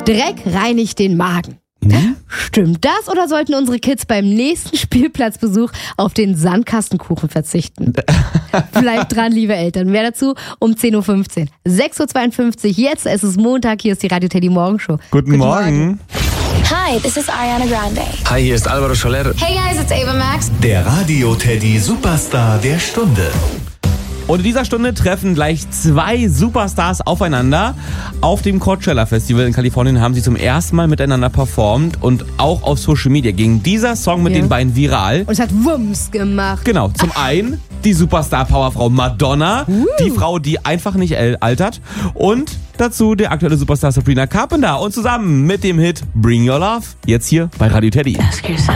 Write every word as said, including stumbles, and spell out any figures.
Dreck reinigt den Magen. Mhm. Stimmt das oder sollten unsere Kids beim nächsten Spielplatzbesuch auf den Sandkastenkuchen verzichten? Bleibt dran, liebe Eltern. Mehr dazu um zehn Uhr fünfzehn. sechs Uhr zweiundfünfzig, jetzt ist es Montag, hier ist die Radio Teddy Morgenshow. Guten, Guten Morgen. Morgen. Hi, this is Ariana Grande. Hi, hier ist Alvaro Soler. Hey guys, it's Ava Max. Der Radio Teddy Superstar der Stunde. Und in dieser Stunde treffen gleich zwei Superstars aufeinander. Auf dem Coachella Festival in Kalifornien haben sie zum ersten Mal miteinander performt und auch auf Social Media ging dieser Song mit ja. den beiden viral. Und es hat Wumms gemacht. Genau, zum einen die Superstar-Powerfrau Madonna, uh. die Frau, die einfach nicht altert. Und dazu der aktuelle Superstar Sabrina Carpenter. Und zusammen mit dem Hit Bring Your Love, jetzt hier bei Radio Teddy. Ask yourself.